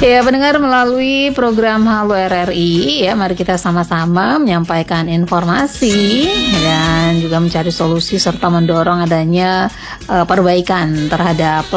Ya, pendengar, melalui program Halo RRI ya, mari kita sama-sama menyampaikan informasi dan juga mencari solusi serta mendorong adanya perbaikan terhadap